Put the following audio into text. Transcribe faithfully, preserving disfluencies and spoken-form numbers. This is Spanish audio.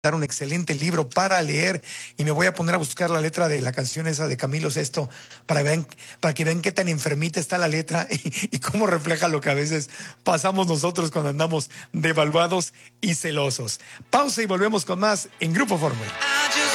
un excelente libro para leer y me voy a poner a buscar la letra de la canción esa de Camilo Sesto para, vean, para que vean qué tan enfermita está la letra y, y cómo refleja lo que a veces pasamos nosotros cuando andamos devaluados y celosos. Pausa y volvemos con más en Grupo Fórmula.